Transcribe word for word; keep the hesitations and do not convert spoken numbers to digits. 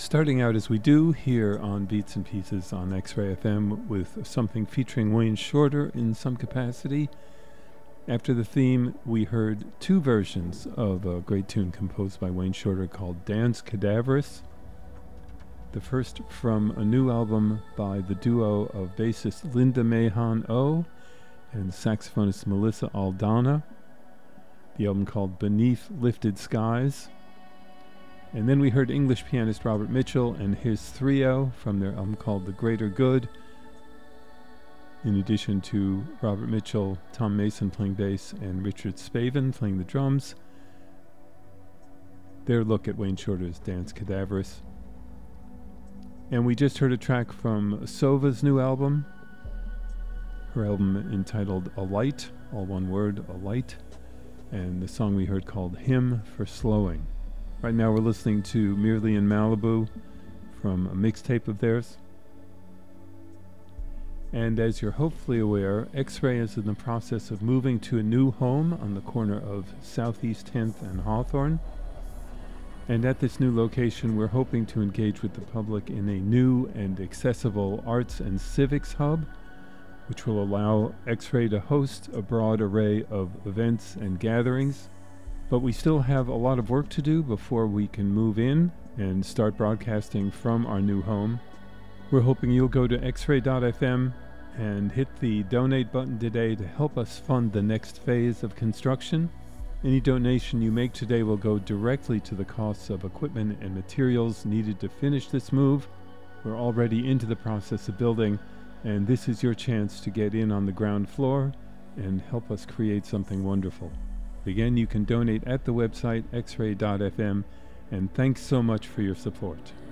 starting out as we do here on Beats and Pieces on X-Ray F M with something featuring Wayne Shorter in some capacity. After the theme, we heard two versions of a great tune composed by Wayne Shorter called Dance Cadaverous. The first from a new album by the duo of bassist Linda Mahon O and saxophonist Melissa Aldana. The album called Beneath Lifted Skies. And then we heard English pianist Robert Mitchell and his trio from their album called The Greater Good. In addition to Robert Mitchell, Tom Mason playing bass, and Richard Spavin playing the drums. Their look at Wayne Shorter's Dance Cadaverous. And we just heard a track from Sova's new album. Her album entitled A Light, all one word, A Light. And the song we heard called Hymn for Slowing. Right now we're listening to Merely in Malibu from a mixtape of theirs. And as you're hopefully aware, X-Ray is in the process of moving to a new home on the corner of Southeast tenth and Hawthorne. And at this new location, we're hoping to engage with the public in a new and accessible arts and civics hub, which will allow X-Ray to host a broad array of events and gatherings. But we still have a lot of work to do before we can move in and start broadcasting from our new home. We're hoping you'll go to x ray dot f m and hit the donate button today to help us fund the next phase of construction. Any donation you make today will go directly to the costs of equipment and materials needed to finish this move. We're already into the process of building, and this is your chance to get in on the ground floor and help us create something wonderful. Again, you can donate at the website x ray dot f m, and thanks so much for your support.